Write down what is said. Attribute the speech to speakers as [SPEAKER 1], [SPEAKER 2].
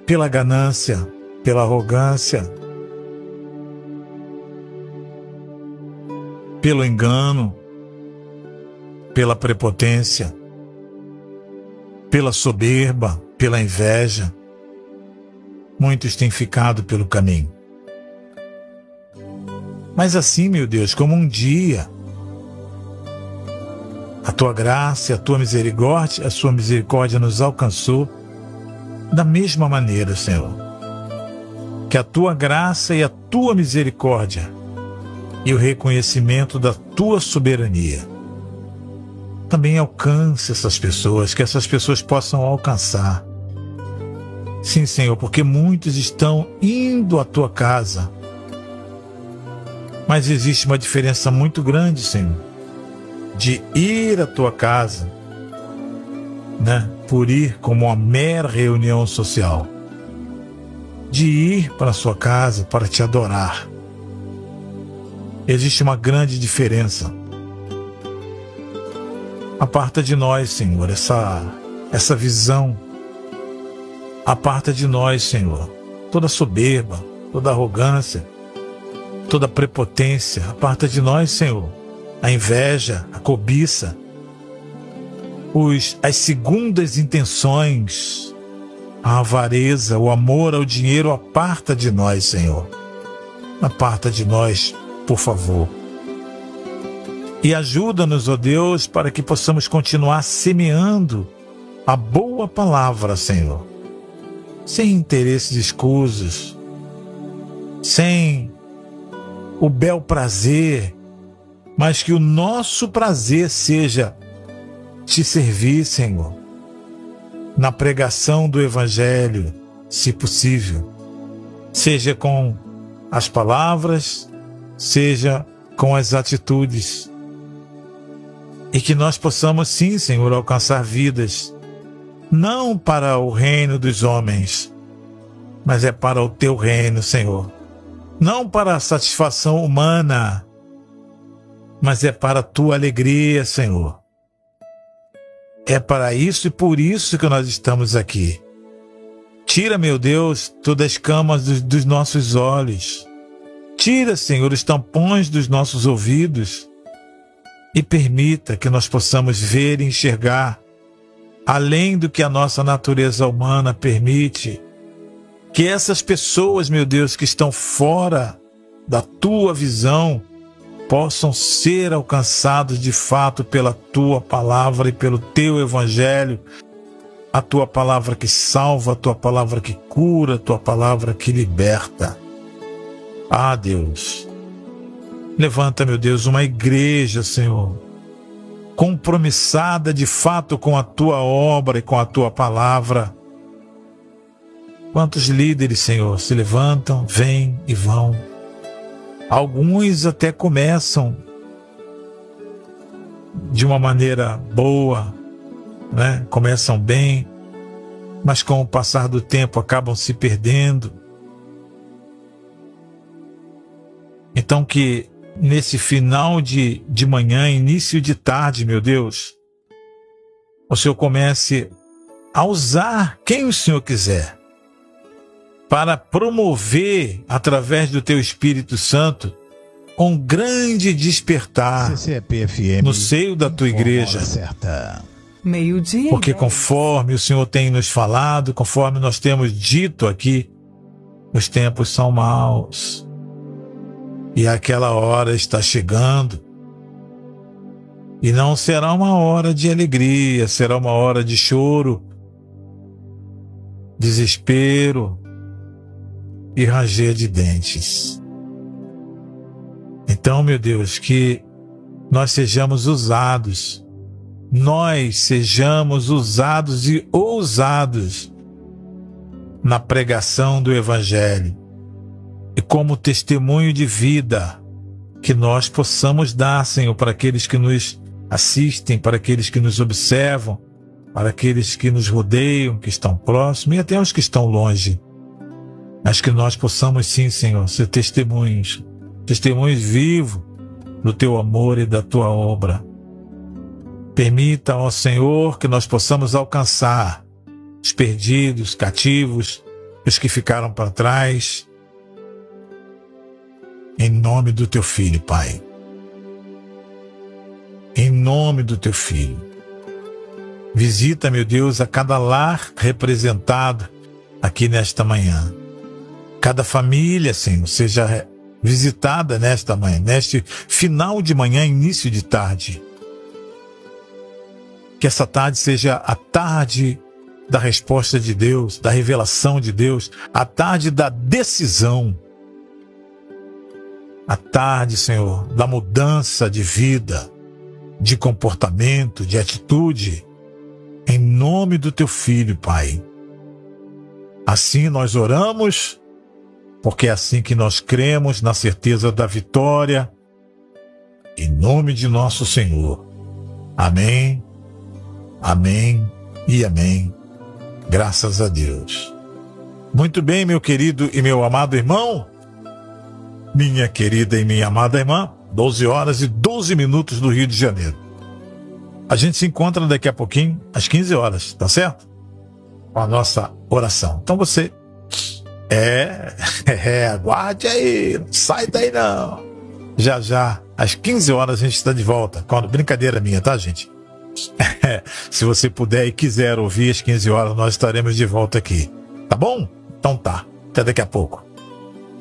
[SPEAKER 1] pela ganância, pela arrogância, pelo engano, pela prepotência, pela soberba, pela inveja. Muitos têm ficado pelo caminho. Mas assim, meu Deus, como um dia a tua graça, a tua misericórdia, a sua misericórdia nos alcançou, da mesma maneira, Senhor, que a tua graça e a tua misericórdia e o reconhecimento da tua soberania também alcance essas pessoas, que essas pessoas possam alcançar. Sim, Senhor, porque muitos estão indo à tua casa, mas existe uma diferença muito grande, Senhor, de ir à tua casa, por ir como uma mera reunião social, de ir para a sua casa para te adorar. Existe uma grande diferença. Aparta de nós, Senhor, essa visão. Aparta de nós, Senhor, toda soberba, toda arrogância, toda prepotência. Aparta de nós, Senhor, a inveja, a cobiça, as segundas intenções, a avareza, o amor ao dinheiro. Aparta de nós, Senhor. Aparta de nós, por favor. E ajuda-nos, ó Deus, para que possamos continuar semeando a boa palavra, Senhor, sem interesses escusos, sem o bel prazer, mas que o nosso prazer seja te servir, Senhor, na pregação do Evangelho, se possível, seja com as palavras, seja com as atitudes, e que nós possamos, sim, Senhor, alcançar vidas, não para o reino dos homens, mas é para o teu reino, Senhor. Não para a satisfação humana, mas é para a tua alegria, Senhor. É para isso e por isso que nós estamos aqui. Tira, meu Deus, todas as escamas dos nossos olhos. Tira, Senhor, os tampões dos nossos ouvidos e permita que nós possamos ver e enxergar além do que a nossa natureza humana permite. Que essas pessoas, meu Deus, que estão fora da tua visão, possam ser alcançados de fato pela tua palavra e pelo teu evangelho, a tua palavra que salva, a tua palavra que cura, a tua palavra que liberta. Ah, Deus, levanta, meu Deus, uma igreja, Senhor, compromissada de fato com a tua obra e com a tua palavra. Quantos líderes, Senhor, se levantam, vêm e vão. Alguns até começam de uma maneira boa, começam bem, mas com o passar do tempo acabam se perdendo. Então que nesse final de manhã, início de tarde, meu Deus, o Senhor comece a usar quem o Senhor quiser para promover, através do teu Espírito Santo, um grande despertar no seio da tua igreja.
[SPEAKER 2] Meio-dia.
[SPEAKER 1] Porque conforme o Senhor tem nos falado, conforme nós temos dito aqui, os tempos são maus. E aquela hora está chegando. E não será uma hora de alegria, será uma hora de choro, desespero e ranger de dentes. Então, meu Deus, que nós sejamos usados e ousados na pregação do Evangelho e como testemunho de vida que nós possamos dar, Senhor, para aqueles que nos assistem, para aqueles que nos observam, para aqueles que nos rodeiam, que estão próximos e até os que estão longe. Mas que nós possamos, sim, Senhor, ser testemunhos vivos do teu amor e da tua obra. Permita, ó Senhor, que nós possamos alcançar os perdidos, cativos, os que ficaram para trás, em nome do teu Filho, Pai. Em nome do teu Filho. Visita, meu Deus, a cada lar representado aqui nesta manhã. Cada família, Senhor, seja visitada nesta manhã, neste final de manhã, início de tarde. Que essa tarde seja a tarde da resposta de Deus, da revelação de Deus, a tarde da decisão. A tarde, Senhor, da mudança de vida, de comportamento, de atitude, em nome do teu Filho, Pai. Assim nós oramos, porque é assim que nós cremos na certeza da vitória, em nome de nosso Senhor. Amém, amém e amém. Graças a Deus. Muito bem, meu querido e meu amado irmão, minha querida e minha amada irmã, 12 horas e 12 minutos do Rio de Janeiro. A gente se encontra daqui a pouquinho, às 15 horas, tá certo? Com a nossa oração. Então você aguarde aí, não sai daí não. Já, às 15 horas a gente está de volta. Brincadeira minha, tá, gente? Se você puder e quiser ouvir às 15 horas, nós estaremos de volta aqui. Tá bom? Então tá. Até daqui a pouco.